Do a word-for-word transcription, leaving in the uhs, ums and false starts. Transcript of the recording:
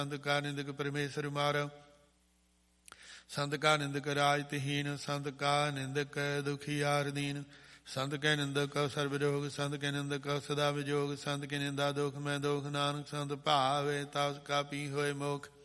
ਸੰਤ ਕਾ ਨਿੰਦਕ ਪਰਮੇਸ਼ਰ ਮਾਰ। ਸੰਤ ਕਾ ਨਿੰਦਕ ਰਾਜ ਤਹੀਨ, ਸੰਤ ਕਾ ਨਿੰਦਕ ਦੁਖੀਆਰ ਦੀਨ। ਸੰਤ ਕੇ ਨਿੰਦਕ ਕਉ ਸਰਬ ਰੋਗ, ਸੰਤ ਕੇ ਨਿੰਦਕ ਕਉ ਸਦਾ ਵਿਜੋਗ। ਸੰਤ ਕੀ ਨਿੰਦਾ ਦੁਖ ਮੈਂ ਦੋਖ, ਨਾਨਕ ਸੰਤ ਭਾਵੇ ਤਾਸ ਕਾ ਪੀ ਹੋਏ ਮੋਖ।